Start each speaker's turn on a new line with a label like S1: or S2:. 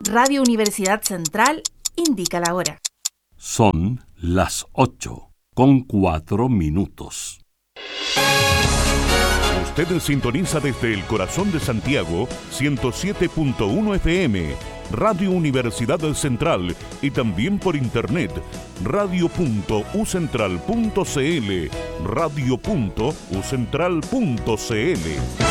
S1: Radio Universidad Central indica la hora.
S2: Son las 8:04.
S3: Usted sintoniza desde el corazón de Santiago 107.1 FM, Radio Universidad Central, y también por internet radio.ucentral.cl, radio.ucentral.cl.